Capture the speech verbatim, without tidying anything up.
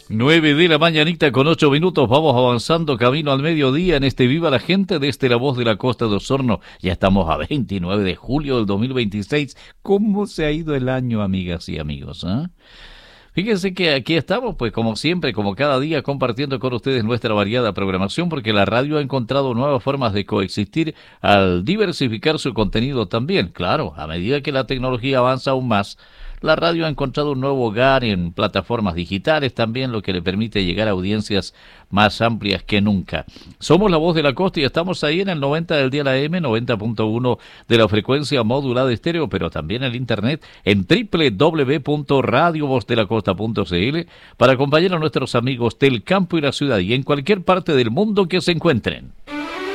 Nueve de la mañanita con ocho minutos, vamos avanzando camino al mediodía en este Viva la Gente desde La Voz de la Costa de Osorno. Ya estamos a veintinueve de julio del dos mil veintiséis. ¿Cómo se ha ido el año, amigas y amigos? ¿Eh? Fíjense que aquí estamos, pues como siempre, como cada día, compartiendo con ustedes nuestra variada programación, porque la radio ha encontrado nuevas formas de coexistir al diversificar su contenido también. Claro, a medida que la tecnología avanza aún más, la radio ha encontrado un nuevo hogar en plataformas digitales también, lo que le permite llegar a audiencias más amplias que nunca. Somos La Voz de la Costa y estamos ahí en el noventa del día la M, noventa punto uno de la frecuencia modulada estéreo, pero también en el internet en doble u doble u doble u punto radio voz de la costa punto c l para acompañar a nuestros amigos del campo y la ciudad y en cualquier parte del mundo que se encuentren.